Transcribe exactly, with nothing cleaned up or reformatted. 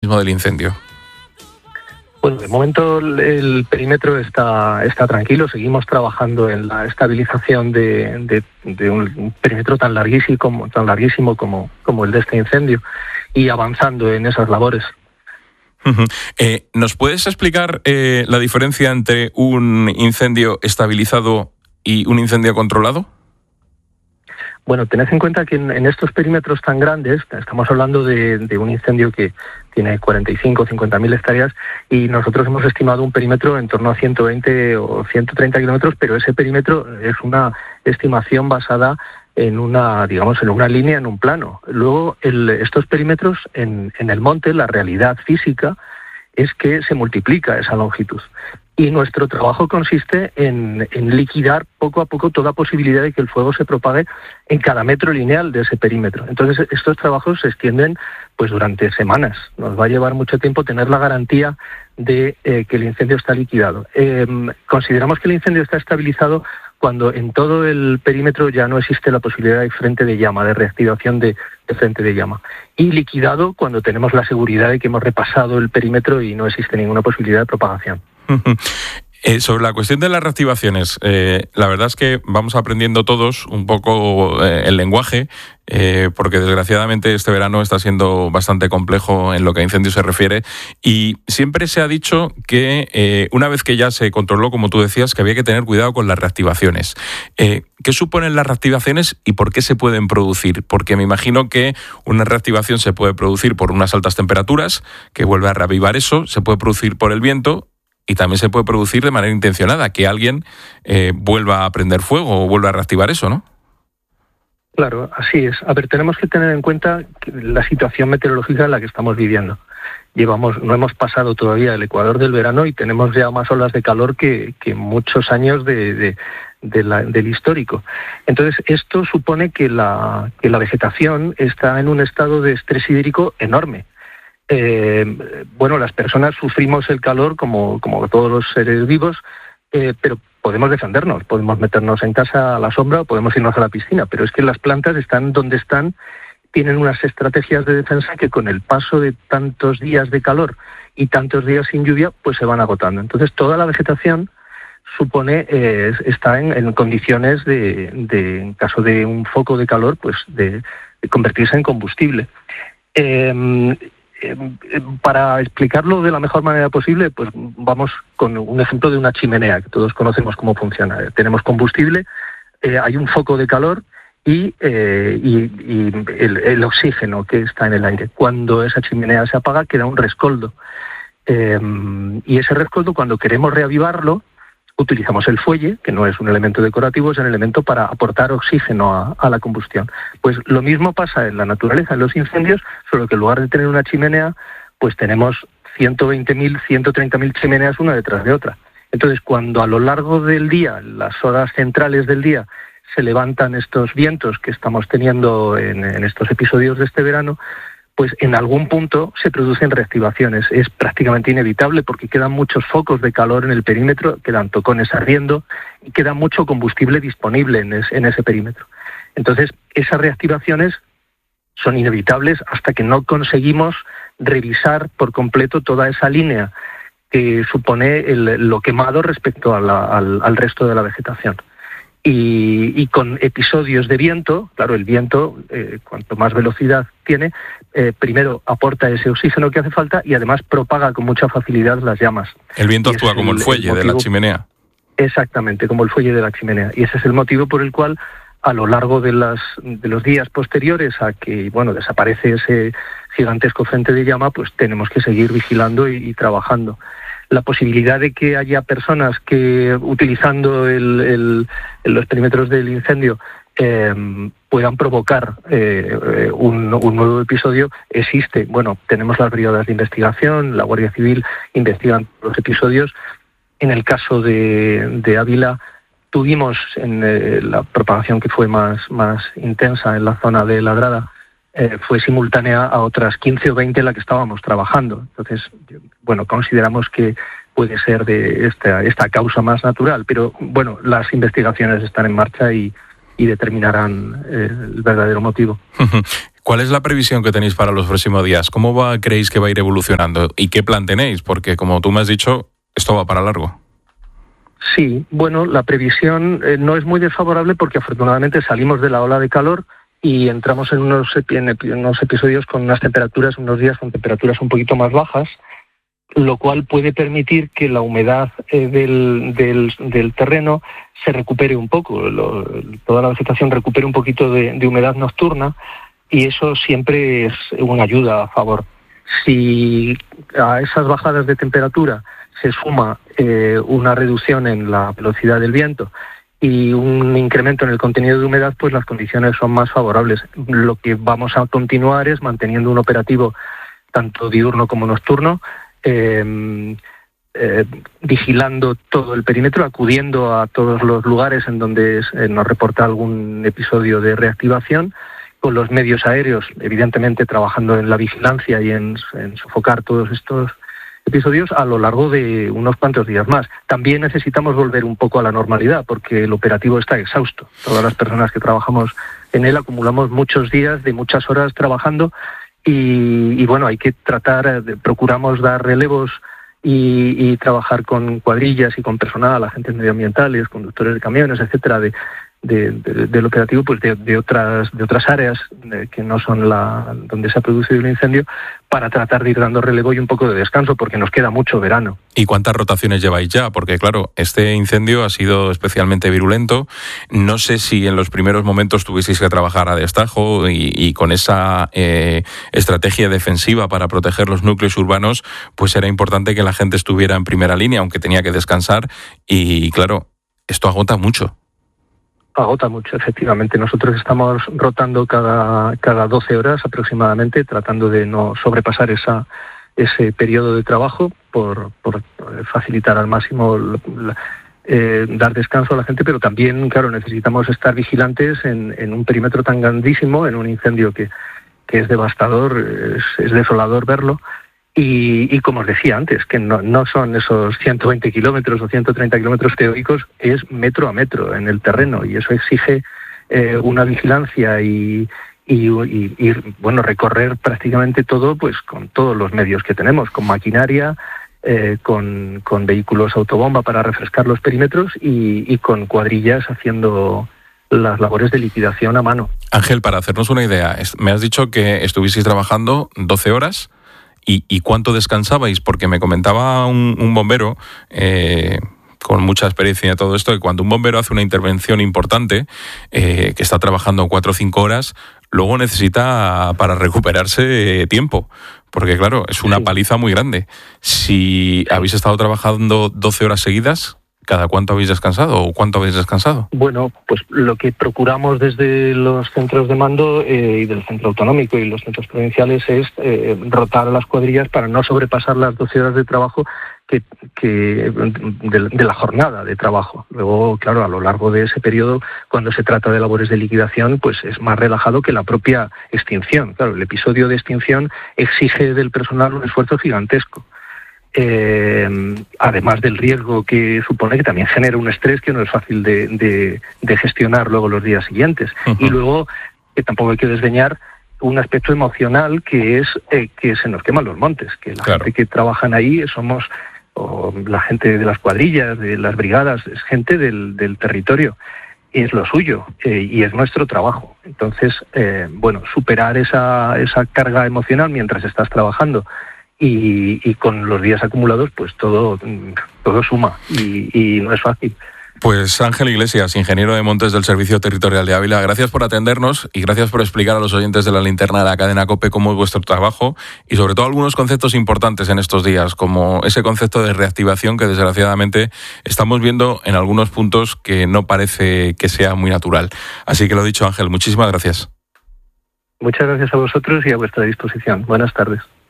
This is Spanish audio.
mismo del incendio? Bueno, de momento el, el perímetro está, está tranquilo. Seguimos trabajando en la estabilización de, de, de un perímetro tan larguísimo, como, tan larguísimo como, como el de este incendio, y avanzando en esas labores. Uh-huh. Eh, ¿Nos puedes explicar eh, la diferencia entre un incendio estabilizado y un incendio controlado? Bueno, tened en cuenta que en, en estos perímetros tan grandes, estamos hablando de, de un incendio que tiene cuarenta y cinco o cincuenta mil hectáreas, y nosotros hemos estimado un perímetro en torno a ciento veinte o ciento treinta kilómetros, pero ese perímetro es una estimación basada en una, digamos, en una línea, en un plano. Luego, el, estos perímetros en, en el monte, la realidad física es que se multiplica esa longitud. Y nuestro trabajo consiste en, en liquidar poco a poco toda posibilidad de que el fuego se propague en cada metro lineal de ese perímetro. Entonces, estos trabajos se extienden pues durante semanas. Nos va a llevar mucho tiempo tener la garantía de eh, que el incendio está liquidado. Eh, consideramos que el incendio está estabilizado cuando en todo el perímetro ya no existe la posibilidad de frente de llama, de reactivación de, de frente de llama. Y liquidado cuando tenemos la seguridad de que hemos repasado el perímetro y no existe ninguna posibilidad de propagación. Eh, sobre la cuestión de las reactivaciones, eh, la verdad es que vamos aprendiendo todos un poco eh, el lenguaje, eh, porque desgraciadamente este verano está siendo bastante complejo en lo que a incendios se refiere, y siempre se ha dicho que eh, una vez que ya se controló, como tú decías, que había que tener cuidado con las reactivaciones. Eh, ¿Qué suponen las reactivaciones y por qué se pueden producir? Porque me imagino que una reactivación se puede producir por unas altas temperaturas, que vuelve a reavivar eso, se puede producir por el viento, y también se puede producir de manera intencionada, que alguien eh, vuelva a prender fuego o vuelva a reactivar eso, ¿no? Claro, así es. A ver, tenemos que tener en cuenta la situación meteorológica en la que estamos viviendo. Llevamos, no hemos pasado todavía el ecuador del verano y tenemos ya más olas de calor que, que muchos años de, de, de la, del histórico. Entonces, esto supone que la, que la vegetación está en un estado de estrés hídrico enorme. Eh, bueno, las personas sufrimos el calor como, como todos los seres vivos, eh, pero podemos defendernos, podemos meternos en casa a la sombra o podemos irnos a la piscina, pero es que las plantas están donde están, tienen unas estrategias de defensa que con el paso de tantos días de calor y tantos días sin lluvia, pues se van agotando. Entonces toda la vegetación supone, eh, está en, en condiciones de, de, en caso de un foco de calor, pues de, de convertirse en combustible. Eh, Para explicarlo de la mejor manera posible, pues vamos con un ejemplo de una chimenea, que todos conocemos cómo funciona. Tenemos combustible, eh, hay un foco de calor y, eh, y, y el, el oxígeno que está en el aire. Cuando esa chimenea se apaga, queda un rescoldo. Eh, y ese rescoldo, cuando queremos reavivarlo, utilizamos el fuelle, que no es un elemento decorativo, es un elemento para aportar oxígeno a, a la combustión. Pues lo mismo pasa en la naturaleza, en los incendios, solo que en lugar de tener una chimenea, pues tenemos ciento veinte mil, ciento treinta mil chimeneas una detrás de otra. Entonces, cuando a lo largo del día, las horas centrales del día, se levantan estos vientos que estamos teniendo en, en estos episodios de este verano, pues en algún punto se producen reactivaciones. Es prácticamente inevitable porque quedan muchos focos de calor en el perímetro, quedan tocones ardiendo y queda mucho combustible disponible en, es, en ese perímetro. Entonces, esas reactivaciones son inevitables hasta que no conseguimos revisar por completo toda esa línea que supone el, lo quemado respecto a la, al, al resto de la vegetación. Y, y con episodios de viento, claro, el viento, eh, cuanto más velocidad tiene, eh, primero aporta ese oxígeno que hace falta y además propaga con mucha facilidad las llamas. El viento y actúa como el, el fuelle el motivo, de la chimenea. Exactamente, como el fuelle de la chimenea. Y ese es el motivo por el cual, a lo largo de, las, de los días posteriores a que, bueno, desaparece ese gigantesco frente de llama, pues tenemos que seguir vigilando y, y trabajando. La posibilidad de que haya personas que, utilizando el, el, los perímetros del incendio, eh, puedan provocar eh, un, un nuevo episodio, existe. Bueno, tenemos las brigadas de investigación, la Guardia Civil investigan los episodios. En el caso de, de Ávila, tuvimos en eh, la propagación que fue más, más intensa en la zona de La Grada, Eh, fue simultánea a otras quince o veinte en la que estábamos trabajando. Entonces, bueno, consideramos que puede ser de esta, esta causa más natural, pero bueno, las investigaciones están en marcha y, y determinarán eh, el verdadero motivo. ¿Cuál es la previsión que tenéis para los próximos días? ¿Cómo va, creéis que va a ir evolucionando? ¿Y qué plan tenéis? Porque, como tú me has dicho, esto va para largo. Sí, bueno, la previsión eh, no es muy desfavorable porque afortunadamente salimos de la ola de calor y entramos en unos, en unos episodios con unas temperaturas, unos días con temperaturas un poquito más bajas, lo cual puede permitir que la humedad eh, del, del, del terreno se recupere un poco, lo, toda la vegetación recupere un poquito de, de humedad nocturna, y eso siempre es una ayuda a favor. Si a esas bajadas de temperatura se suma eh, una reducción en la velocidad del viento y un incremento en el contenido de humedad, pues las condiciones son más favorables. Lo que vamos a continuar es manteniendo un operativo tanto diurno como nocturno, eh, eh, vigilando todo el perímetro, acudiendo a todos los lugares en donde eh, nos reporta algún episodio de reactivación, con los medios aéreos, evidentemente trabajando en la vigilancia y en, en sofocar todos estos episodios a lo largo de unos cuantos días más. También necesitamos volver un poco a la normalidad porque el operativo está exhausto. Todas las personas que trabajamos en él acumulamos muchos días de muchas horas trabajando y, y bueno, hay que tratar, de, procuramos dar relevos y, y trabajar con cuadrillas y con personal, agentes medioambientales, conductores de camiones, etcétera, de De, de, del operativo, pues de, de otras de otras áreas de, que no son la donde se ha producido el incendio, para tratar de ir dando relevo y un poco de descanso, porque nos queda mucho verano. ¿Y cuántas rotaciones lleváis ya? Porque claro, este incendio ha sido especialmente virulento. No sé si en los primeros momentos tuvisteis que trabajar a destajo y, y con esa eh, estrategia defensiva para proteger los núcleos urbanos, pues era importante que la gente estuviera en primera línea, aunque tenía que descansar. Y claro, esto agota mucho. Agota mucho, efectivamente. Nosotros estamos rotando cada cada doce horas aproximadamente, tratando de no sobrepasar esa ese periodo de trabajo por, por facilitar al máximo la, eh, dar descanso a la gente, pero también, claro, necesitamos estar vigilantes en, en un perímetro tan grandísimo, en un incendio que, que es devastador, es, es desolador verlo. Y, y como os decía antes, que no, no son esos ciento veinte kilómetros o ciento treinta kilómetros teóricos, es metro a metro en el terreno, y eso exige eh, una vigilancia y, y, y, y bueno, recorrer prácticamente todo, pues con todos los medios que tenemos, con maquinaria, eh, con, con vehículos autobomba para refrescar los perímetros y, y con cuadrillas haciendo las labores de liquidación a mano. Ángel, para hacernos una idea, me has dicho que estuvisteis trabajando doce horas. ¿Y, y cuánto descansabais? Porque me comentaba un, un bombero eh, con mucha experiencia en todo esto, que cuando un bombero hace una intervención importante, eh, que está trabajando cuatro o cinco horas, luego necesita para recuperarse tiempo. Porque claro, es una sí. paliza muy grande. Si habéis estado trabajando doce horas seguidas, ¿cada cuánto habéis descansado o cuánto habéis descansado? Bueno, pues lo que procuramos desde los centros de mando eh, y del centro autonómico y los centros provinciales es eh, rotar a las cuadrillas para no sobrepasar las doce horas de trabajo que, que de, de la jornada de trabajo. Luego, claro, a lo largo de ese periodo, cuando se trata de labores de liquidación, pues es más relajado que la propia extinción. Claro, el episodio de extinción exige del personal un esfuerzo gigantesco. Eh, además del riesgo que supone, que también genera un estrés que no es fácil de, de, de gestionar luego los días siguientes. Uh-huh. Y luego, que tampoco hay que desdeñar un aspecto emocional, que es eh, que se nos queman los montes, que la claro. gente que trabajan ahí somos, o la gente de las cuadrillas, de las brigadas, es gente del, del territorio, y es lo suyo, eh, y es nuestro trabajo. Entonces, eh, bueno, superar esa, esa carga emocional mientras estás trabajando, Y, y con los días acumulados, pues todo, todo suma y, y no es fácil. Pues Ángel Iglesias, ingeniero de montes del Servicio Territorial de Ávila, gracias por atendernos y gracias por explicar a los oyentes de la linterna de la cadena COPE cómo es vuestro trabajo y sobre todo algunos conceptos importantes en estos días, como ese concepto de reactivación que desgraciadamente estamos viendo en algunos puntos que no parece que sea muy natural. Así que lo dicho, Ángel, muchísimas gracias. Muchas gracias a vosotros y a vuestra disposición. Buenas tardes.